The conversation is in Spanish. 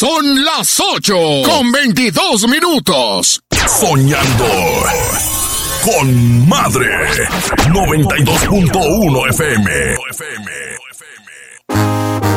Son las 8:22. Soñando con Madre. 92.1 FM.